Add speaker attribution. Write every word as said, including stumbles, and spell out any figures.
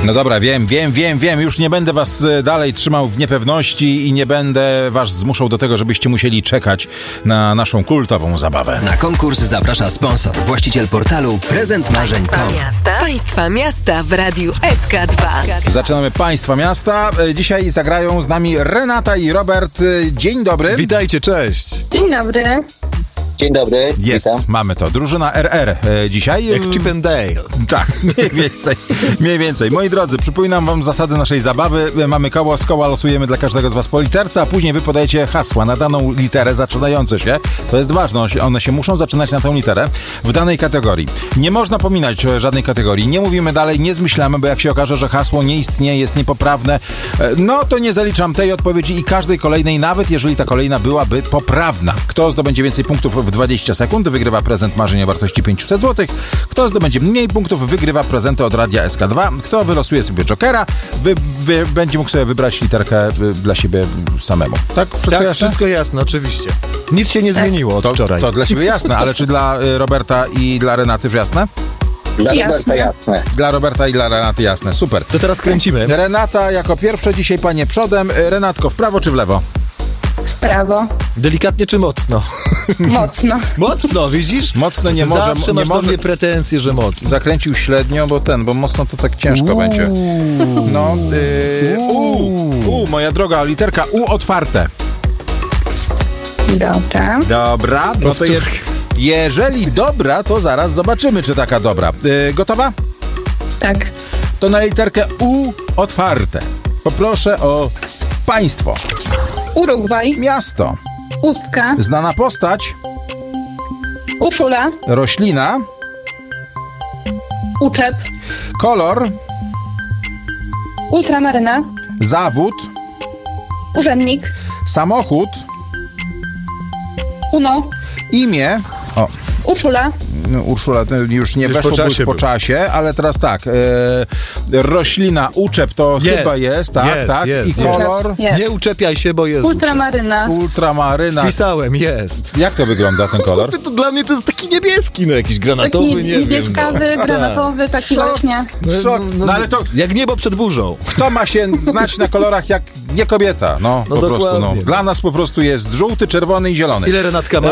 Speaker 1: No dobra, wiem, wiem, wiem, wiem. Już nie będę was dalej trzymał w niepewności i nie będę was zmuszał do tego, żebyście musieli czekać na naszą kultową zabawę.
Speaker 2: Na konkurs zaprasza sponsor, właściciel portalu prezent marzeń kropka com.
Speaker 3: Miasta. Państwa miasta w Radiu S K dwa.
Speaker 1: Zaczynamy Państwa miasta. Dzisiaj zagrają z nami Renata i Robert. Dzień dobry.
Speaker 4: Witajcie, cześć.
Speaker 5: Dzień dobry.
Speaker 6: Dzień dobry,
Speaker 1: Jest,
Speaker 6: witam.
Speaker 1: mamy to. Drużyna R R e, dzisiaj.
Speaker 4: Jak Chip and Dale.
Speaker 1: Tak, mniej więcej, mniej więcej. Moi drodzy, przypominam wam zasady naszej zabawy. Mamy koło, z koła losujemy dla każdego z was po literce, a później wy podajecie hasła na daną literę zaczynające się. To jest ważne, one się muszą zaczynać na tę literę w danej kategorii. Nie można pominąć żadnej kategorii. Nie mówimy dalej, nie zmyślamy, bo jak się okaże, że hasło nie istnieje, jest niepoprawne, no to nie zaliczam tej odpowiedzi i każdej kolejnej, nawet jeżeli ta kolejna byłaby poprawna. Kto zdobędzie więcej punktów w dwadzieścia sekund, wygrywa prezent marzeń o wartości pięćset złotych. Kto zdobędzie mniej punktów, wygrywa prezenty od Radia S K dwa. Kto wylosuje sobie jokera, wy, wy, będzie mógł sobie wybrać literkę dla siebie samemu. Tak? Wszystko
Speaker 4: Tak,
Speaker 1: jasne?
Speaker 4: wszystko jasne, oczywiście. Nic się nie zmieniło od
Speaker 1: To,
Speaker 4: wczoraj.
Speaker 1: to dla ciebie jasne, ale czy dla y, Roberta i dla Renaty jasne?
Speaker 6: Dla
Speaker 5: Jasne.
Speaker 6: Roberta jasne.
Speaker 1: Dla Roberta i dla Renaty jasne. Super.
Speaker 4: To teraz kręcimy.
Speaker 1: Renata jako pierwsza dzisiaj, panie przodem. Renatko, w prawo czy w lewo?
Speaker 5: Prawo.
Speaker 4: Delikatnie czy mocno?
Speaker 5: Mocno.
Speaker 4: Mocno, widzisz?
Speaker 1: Mocno nie
Speaker 4: Ty
Speaker 1: może...
Speaker 4: Zawsze
Speaker 1: nie
Speaker 4: masz
Speaker 1: może...
Speaker 4: do mnie pretensje, że mocno.
Speaker 1: Zakręcił średnio, bo ten, bo mocno to tak ciężko
Speaker 4: Uuu.
Speaker 1: będzie. No, yy, U, U, moja droga, literka U otwarte.
Speaker 5: Dobra.
Speaker 1: Dobra, no to je, jeżeli dobra, to zaraz zobaczymy, czy taka dobra. Yy, gotowa?
Speaker 5: Tak.
Speaker 1: To na literkę U otwarte. Poproszę o państwo.
Speaker 5: Urugwaj.
Speaker 1: Miasto.
Speaker 5: Pustka.
Speaker 1: Znana postać.
Speaker 5: Uszula.
Speaker 1: Roślina.
Speaker 5: Uczep.
Speaker 1: Kolor.
Speaker 5: Ultramaryna.
Speaker 1: Zawód.
Speaker 5: Urzędnik.
Speaker 1: Samochód.
Speaker 5: Uno.
Speaker 1: Imię. O,
Speaker 5: Uszula.
Speaker 1: no, Urszula to już nie
Speaker 4: Już
Speaker 1: weszło
Speaker 4: po
Speaker 1: po
Speaker 4: czasie
Speaker 1: czasie, po
Speaker 4: był.
Speaker 1: czasie, ale teraz tak. E, roślina, uczep to
Speaker 4: Jest,
Speaker 1: chyba jest, tak,
Speaker 4: jest,
Speaker 1: tak.
Speaker 4: jest,
Speaker 1: I
Speaker 4: jest.
Speaker 1: kolor.
Speaker 5: Jest.
Speaker 4: Nie uczepiaj się, bo jest.
Speaker 5: Ultramaryna.
Speaker 1: Ultramaryna.
Speaker 4: Pisałem, jest.
Speaker 1: Jak to wygląda ten kolor?
Speaker 4: To dla mnie to jest taki niebieski, no jakiś granatowy,
Speaker 5: Taki
Speaker 4: nie wiem.
Speaker 5: niebieskawy,
Speaker 4: no.
Speaker 5: granatowy, taki
Speaker 1: Szok.
Speaker 5: właśnie.
Speaker 1: Szok. No ale to
Speaker 4: Jak niebo przed burzą.
Speaker 1: kto ma się znać na kolorach jak nie kobieta? No,
Speaker 4: No
Speaker 1: po prostu. No.
Speaker 4: dokładnie.
Speaker 1: Dla nas po prostu jest żółty, czerwony i zielony.
Speaker 4: Ile Renatka ma?